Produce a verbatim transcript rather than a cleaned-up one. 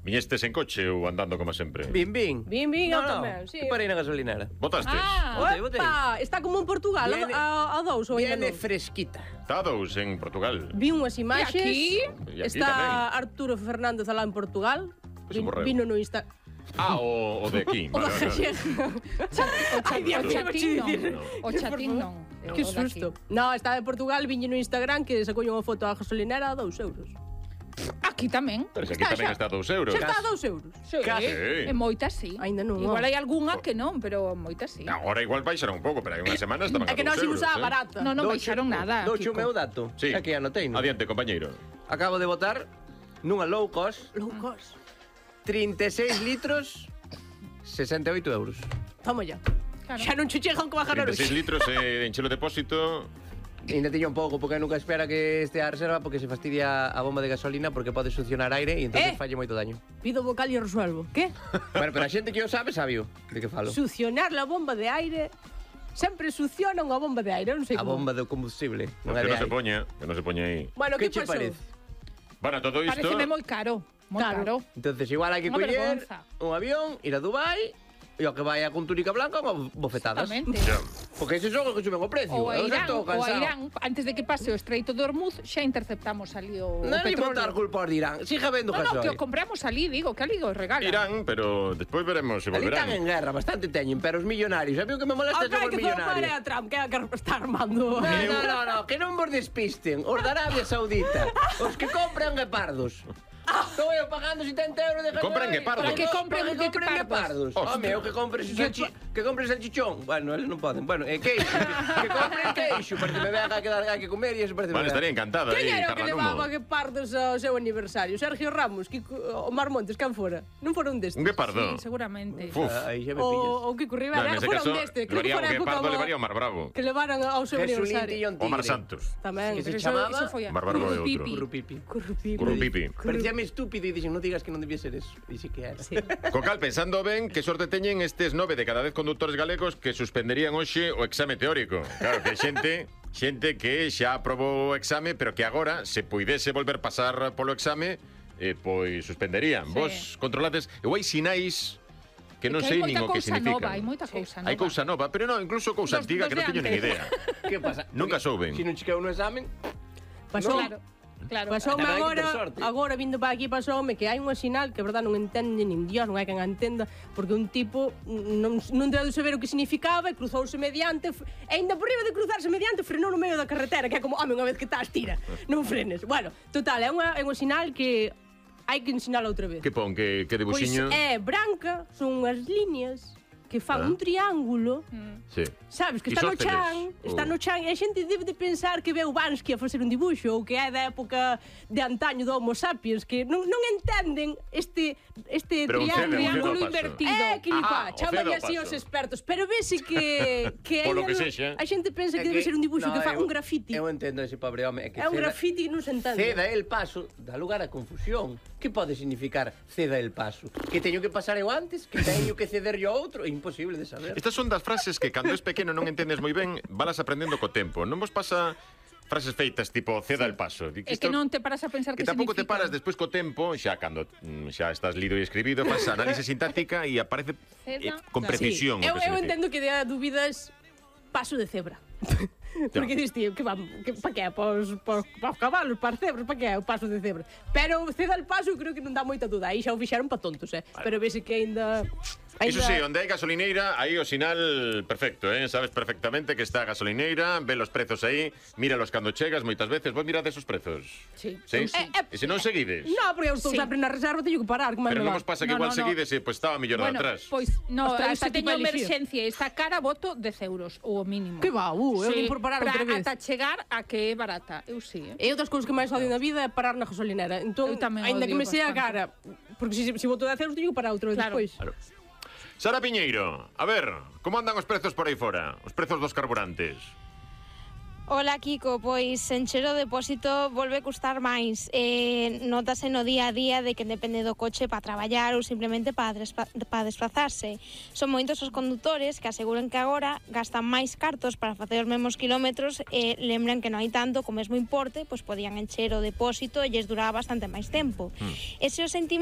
Viñestes en coche ou andando como sempre? Bin, bin. Bin, bin, eu No, no, tamén, sí. que parei na gasolinera. Botastes? Ah, Botei, botei. Opa, está como en Portugal, Viene- a, a dous ou ainda Viene non? fresquita. Está a dous en Portugal. Vi unhas imaxes. aquí? E aquí Está tamén. Arturo Fernández alá en Portugal. Es un borrego. Vino no Insta... Ah, o, o de aquí. O da Vale, vale, vale. Xexeja. O, Ai, Dios, o chatín iba a non. dicir. O chatín non. É Que o daqui. susto. No, está de Portugal, viñe no Instagram que sacou unha foto á gasolinera a dous euros. Aquí tamén. Pero se aquí Está tamén xa. está a dous euros. Xa está a dous euros. Sí, Casi. e moitas sí. Aínda non, Igual non. hai algunha que non, pero moitas sí. Agora igual baixará un pouco, pero hai unha semana estaban É a que dous non se euros. usaba eh? barata. Non, non baixaron nada. Douche o Kiko. meu dato. Sí. Xa que anotei, non? Adiante, compañeiro. Acabo de botar nunha low cost Low cost. trinta e seis litros, sesenta e oito euros. Toma ya. Claro. Xa non che chegan co bajar trinta e seis hoxe. litros e enche o depósito. E ainda tiña un pouco, porque nunca espera que estea a reserva porque se fastidia a bomba de gasolina porque pode succionar aire e entonces Eh. falle moito daño. Pido vocal e resuelvo. Que? Bueno, pero a xente que o sabe, sabio de que falo. Succionar la bomba de aire. Sempre succiona unha bomba de aire, non sei A como. bomba do combustible. Non Que é de non se aire. poña, que non se poña aí. Bueno, Que que che pasou? parece? Bueno, todo isto... Pareceme moi caro. Moi Claro. caro. Entonces igual hai que Unha coller vergonza. un avión, ir a Dubai e o que vai a con túnica blanca con bofetadas. Exactamente. Ya. Porque ese son os que suben o precio. Ou a Eu Irán, xa estou ou a cansado. Irán, antes de que pase o Estreito de Hormuz, xa interceptamos ali o, o Non lle petróleo. botar culpa aos de Irán. Sigue habendo No, no, que o gasoil. compramos ali, digo, que ali o regala. Irán, pero despois veremos se Ali están volverán. en guerra, bastante teñen, pero os millonarios. A mí o que me molesta Ah, son que os foi o padre millonarios. a Trump, que é a que está armando. No, no, no, no, que non vos despisten. Os de Arabia Saudita. Os que compran guepardos. Estou eu pagando setenta euros de gasoil. Compran guepardos. Para que compren Para que compren guepardos. guepardos. Home, eu que compre salchi... que compre salchichón. Bueno, eles non poden. Bueno, e queixo. que compren queixo, porque me vean a quedar a que comer e eso parece. Vale, estaría encantada Quen aí, era o que levaba Carlanumo. que pardos ao seu aniversario? Sergio Ramos, Kiko, Omar Montes, quen fora? Non foron destes? Un guepardo. Sí, seguramente. Uf. Aí xa me pillas. O, o Kiko No, Rivera, en ese foron caso, deste. Creo que levaría fora un época guepardo, do- levaría o Mar Bravo. que levaran ao seu Jesulín aniversario. Tillón Omar Tigre. Santos. Tamén. Que se Pero eso- chamaba eso foi a- Mar Bravo é outro. Pipi. Currupipi. Currupipi. Currupipi. Parecíame estúpido e dixen, non digas que non debía ser eso. E sí que era. Sí. Co cal, pensando ben, que sorte teñen estes nove de cada dez conductores galegos que suspenderían hoxe o exame teórico. Claro, que xente, xente que xa aprobou o exame, pero que agora, se puidese volver pasar polo exame, eh, pois suspenderían. Sí. Vos controlades, eu hai sinais que non que sei hai nin moita o que cousa significan. nova, hai moita cousa nova. Hai cousa nova, pero non, incluso cousa Dos- antiga dos que non de teño nin antes. idea. Que pasa? Nunca souben. Si non checou no examen, Pasou, Claro, claro. Pasoume Tamén hai que ter agora, sorte. agora vindo para aquí pasoume que hai unha sinal que a verdad non entende nin Dios, non hai quen a entenda, porque un tipo non, non deu de saber o que significaba e cruzouse mediante, f- e ainda por riba de cruzarse mediante frenou no medio da carretera, que é como, home, unha vez que estás, tira, non frenes. Bueno, total, é unha, é unha sinal que hai que ensinala outra vez. Que pon, que, que Pois debuxiño? é branca, son unhas líneas que fan Ah. un triángulo. Sí. Sabes, que está no Isósceles, chan, está ou- no chan, e a xente debe de pensar que veu Bansky a facer un dibuixo ou que é da época de antaño do Homo sapiens, que non, non entenden este este Pero un triángulo, cedo, un cedo triángulo ao paso. invertido. É, que Ah, lipa, o chámalle cedo ao así paso. os expertos, pero vese que que Polo ainda que non- sexa. a xente pensa que É debe ser un dibuixo no, que fa eu- un grafiti. Eu entendo ese pobre home. É, que É un ceda- grafiti que non se entende. Ceda el paso dá lugar a confusión. Que pode significar ceda el paso? Que teño que pasar eu antes? Que teño que ceder yo a outro? É imposible de saber. Estas son das frases que cando es pequeno non entendes moi ben, valas aprendendo co tempo. Non vos pasa frases feitas tipo ceda el paso. Di É isto- que non te paras a pensar que que tampouco te significa. paras despois co tempo, xa cando mm, xa estás lido e escribido, faz análise sintáctica e aparece eh, Ceda, con claro. precisión o eu, que eu significa. entendo que dea dúbidas paso de cebra. Porque dis tío, que vamos, que pa que? Pa os, pa, os- pa os cabalos, pa as cebras, pa que é o paso de cebra? Pero ceda el paso creo que non dá moita duda. Aí xa o fixeron pa tontos, eh? Pero vese que aínda... Iso sí, onde hai gasolineira, aí o sinal perfecto, eh? Sabes perfectamente que está a gasolineira, ve los prezos aí, míralos cando chegas, moitas veces, vos mirades os prezos. Sí. Sí? Eu sí. Eh, eh, E se non seguides? No, porque eu estou Sí. sempre na reserva, teño que parar, que Pero me non va. vos pasa que No, igual no, no. seguides e pois estaba mellor Bueno, de atrás. pois no, Ostras, eu está se teño tipo elixir. emerxencia e está cara, voto dez euros ou o mínimo. Que va, uh, eu Sí, vim por parar pra outra vez. ata chegar a que é barata. Eu sí, eh. E outras cousas que máis odio na vida é parar na gasolinera. Entón, Eu tamén aínda que odio me sea bastante. cara, porque se, se voto de hacer, teño que parar outra vez Claro. despois. Claro. Sara Piñeiro, a ver, como andan os prezos por aí fora? Os prezos dos carburantes. Ola, Kiko, pois encher o depósito volve custar máis. Eh, notase no día a día de que depende do coche para traballar ou simplemente para despa- para desplazarse. Son moitos os condutores que aseguran que agora gastan máis cartos para facer os mesmos kilómetros e lembran que non hai tanto co mesmo importe, pois podían encher o depósito e lles duraba bastante máis tempo. Hmm. Ese é o sentimento